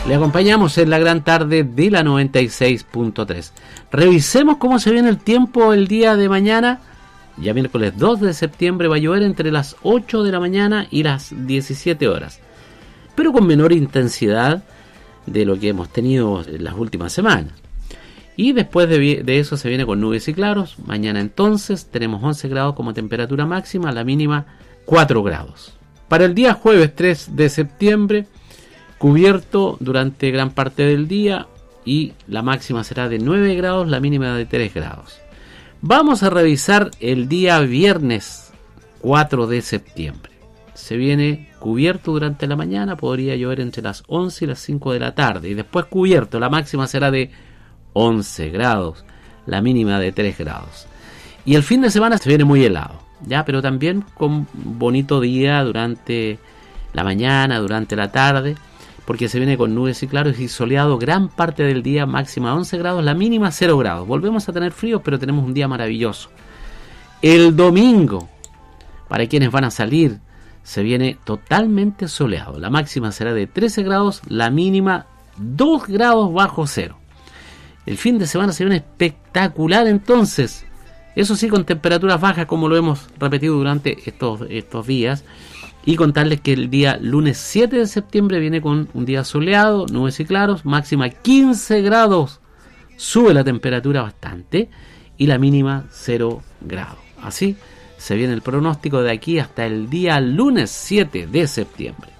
Le acompañamos en la gran tarde de la 96.3. Revisemos cómo se viene el tiempo el día de mañana. Ya miércoles 2 de septiembre va a llover entre las 8 de la mañana y las 17 horas. Pero con menor intensidad de lo que hemos tenido en las últimas semanas. Y después de eso se viene con nubes y claros. Mañana entonces tenemos 11 grados como temperatura máxima, la mínima 4 grados. Para el día jueves 3 de septiembre, cubierto durante gran parte del día y la máxima será de 9 grados, la mínima de 3 grados. Vamos a revisar el día viernes 4 de septiembre. Se viene cubierto durante la mañana, podría llover entre las 11 y las 5 de la tarde. Y después cubierto, la máxima será de 11 grados, la mínima de 3 grados. Y el fin de semana se viene muy helado, ya, pero también con bonito día durante la mañana, durante la tarde, porque se viene con nubes y claros y soleado gran parte del día, máxima 11 grados, la mínima 0 grados. Volvemos a tener frío, pero tenemos un día maravilloso. El domingo, para quienes van a salir, se viene totalmente soleado. La máxima será de 13 grados, la mínima 2 grados bajo cero. El fin de semana se viene espectacular entonces. Eso sí, con temperaturas bajas, como lo hemos repetido durante estos días. Y contarles que el día lunes 7 de septiembre viene con un día soleado, nubes y claros, máxima 15 grados. Sube la temperatura bastante y la mínima 0 grados. Así se viene el pronóstico de aquí hasta el día lunes 7 de septiembre.